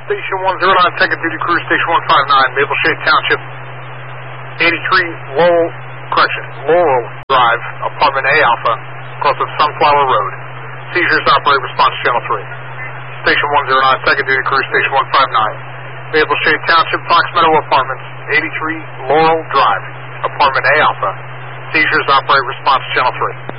Station 109, second duty crew, Station 159, Maple Shade Township, 83 Laurel Drive, Apartment A Alpha, across of Sunflower Road. Seizures operate response channel 3. Station 109, second duty crew, Station 159, Maple Shade Township, Fox Meadow Apartments, 83 Laurel Drive, Apartment A Alpha. Seizures operate response channel 3.